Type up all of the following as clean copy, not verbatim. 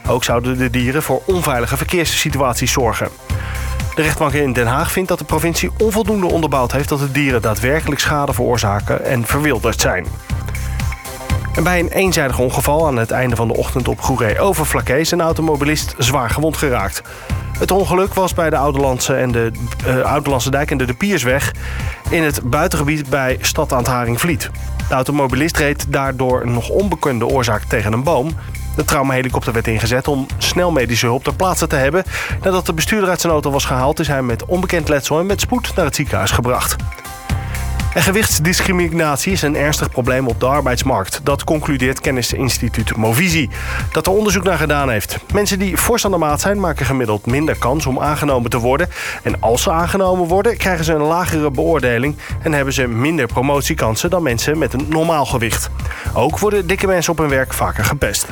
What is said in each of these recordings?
Ook zouden de dieren voor onveilige verkeerssituaties zorgen. De rechtbank in Den Haag vindt dat de provincie onvoldoende onderbouwd heeft dat de dieren daadwerkelijk schade veroorzaken en verwilderd zijn. En bij een eenzijdig ongeval aan het einde van de ochtend op Goeree-Overflakkee is een automobilist zwaar gewond geraakt. Het ongeluk was bij de Ouderlandse Dijk en de Piersweg in het buitengebied bij Stad aan het Haringvliet. De automobilist reed daardoor nog onbekende oorzaak tegen een boom. De traumahelikopter werd ingezet om snel medische hulp ter plaatse te hebben. Nadat de bestuurder uit zijn auto was gehaald, is hij met onbekend letsel en met spoed naar het ziekenhuis gebracht. En gewichtsdiscriminatie is een ernstig probleem op de arbeidsmarkt. Dat concludeert kennisinstituut Movisie, dat er onderzoek naar gedaan heeft. Mensen die fors aan de maat zijn, maken gemiddeld minder kans om aangenomen te worden. En als ze aangenomen worden, krijgen ze een lagere beoordeling en hebben ze minder promotiekansen dan mensen met een normaal gewicht. Ook worden dikke mensen op hun werk vaker gepest.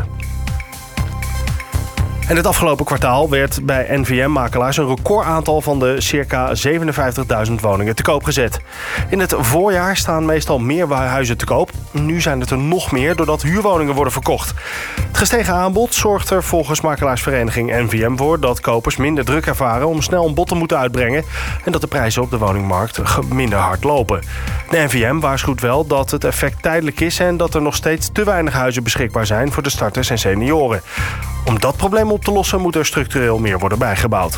En het afgelopen kwartaal werd bij NVM-makelaars een recordaantal van de circa 57.000 woningen te koop gezet. In het voorjaar staan meestal meer huizen te koop. Nu zijn het er nog meer doordat huurwoningen worden verkocht. Het gestegen aanbod zorgt er volgens makelaarsvereniging NVM voor dat kopers minder druk ervaren om snel een bod te moeten uitbrengen en dat de prijzen op de woningmarkt minder hard lopen. De NVM waarschuwt wel dat het effect tijdelijk is en dat er nog steeds te weinig huizen beschikbaar zijn voor de starters en senioren. Om dat probleem op te lossen moet er structureel meer worden bijgebouwd.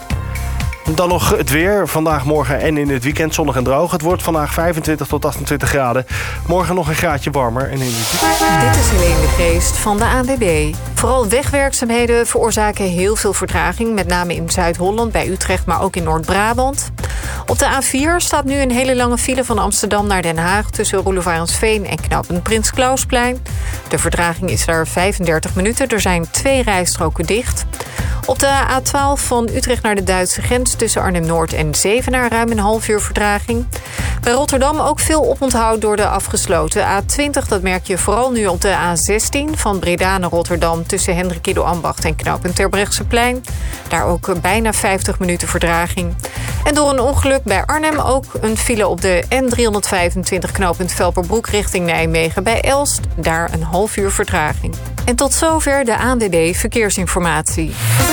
Dan nog het weer. Vandaag, morgen en in het weekend zonnig en droog. Het wordt vandaag 25 tot 28 graden. Morgen nog een graadje warmer. En in Dit is Helene de Geest van de ANWB. Vooral wegwerkzaamheden veroorzaken heel veel vertraging. Met name in Zuid-Holland, bij Utrecht, maar ook in Noord-Brabant. Op de A4 staat nu een hele lange file van Amsterdam naar Den Haag tussen Roelofarensveen en knooppunt Prins Clausplein. De vertraging is daar 35 minuten. Er zijn 2 rijstroken dicht. Op de A12 van Utrecht naar de Duitse grens tussen Arnhem-Noord en Zevenaar ruim een half uur vertraging. Bij Rotterdam ook veel oponthoud door de afgesloten A20. Dat merk je vooral nu op de A16 van Breda naar Rotterdam tussen Hendrikido-Ambacht en knooppunt Terbrechtseplein. Daar ook bijna 50 minuten vertraging. En door een ongeluk bij Arnhem ook een file op de N325 knooppunt Velperbroek richting Nijmegen bij Elst. Daar een half uur vertraging. En tot zover de ANWB Verkeersinformatie.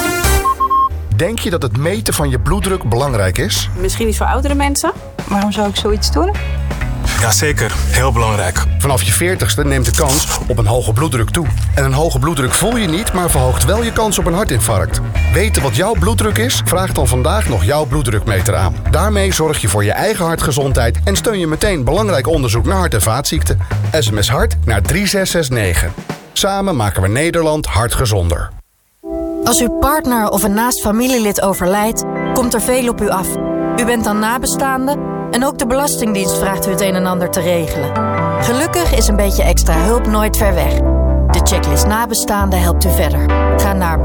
Denk je dat het meten van je bloeddruk belangrijk is? Misschien iets voor oudere mensen. Waarom zou ik zoiets doen? Jazeker, heel belangrijk. Vanaf je 40ste neemt de kans op een hoge bloeddruk toe. En een hoge bloeddruk voel je niet, maar verhoogt wel je kans op een hartinfarct. Weten wat jouw bloeddruk is? Vraag dan vandaag nog jouw bloeddrukmeter aan. Daarmee zorg je voor je eigen hartgezondheid en steun je meteen belangrijk onderzoek naar hart- en vaatziekten. SMS HART naar 3669. Samen maken we Nederland hartgezonder. Als uw partner of een naast familielid overlijdt, komt er veel op u af. U bent dan nabestaande en ook de Belastingdienst vraagt u het een en ander te regelen. Gelukkig is een beetje extra hulp nooit ver weg. De checklist nabestaanden helpt u verder. Ga naar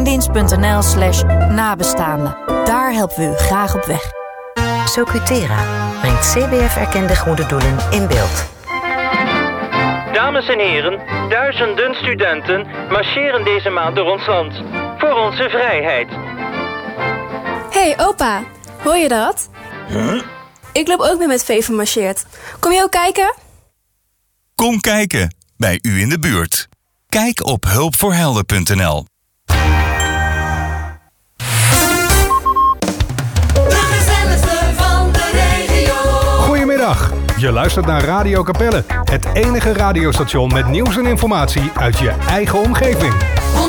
belastingdienst.nl/nabestaanden. Daar helpen we u graag op weg. Socutera brengt CBF-erkende goede doelen in beeld. Dames en heren, duizenden studenten marcheren deze maand door ons land. Voor onze vrijheid. Hey opa, hoor je dat? Huh? Ik loop ook mee met Veven marcheert. Kom je ook kijken? Kom kijken, bij u in de buurt. Kijk op hulpvoorhelden.nl. Goedemiddag, je luistert naar Radio Capelle. Het enige radiostation met nieuws en informatie uit je eigen omgeving.